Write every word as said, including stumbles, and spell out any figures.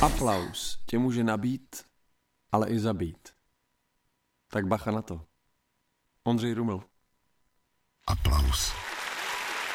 Aplaus tě může nabít, ale i zabít. Tak bacha na to. Ondřej Ruml. Aplaus.